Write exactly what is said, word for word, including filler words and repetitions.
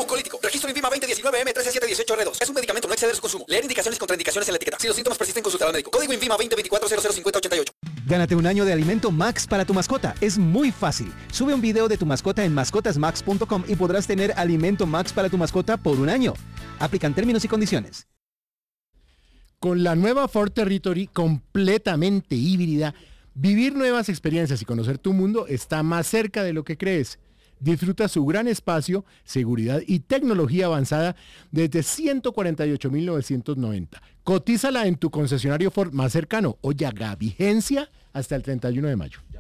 mucolítico. Registro INVIMA veinte diecinueve M trece siete dieciocho R dos. Es un medicamento, no exceder su consumo. Leer indicaciones y contraindicaciones en la etiqueta. Si los síntomas persisten, consultar al médico. Código INVIMA veinte veinticuatro cero cero cincuenta ochenta y ocho. Gánate un año de alimento Max para tu mascota. Es muy fácil. Sube un video de tu mascota en mascotas max punto com y podrás tener alimento Max para tu mascota por un año. Aplican términos y condiciones. Con la nueva Ford Territory completamente híbrida, vivir nuevas experiencias y conocer tu mundo está más cerca de lo que crees. Disfruta su gran espacio, seguridad y tecnología avanzada desde ciento cuarenta y ocho mil novecientos noventa. Cotízala en tu concesionario Ford más cercano o llega a vigencia hasta el treinta y uno de mayo.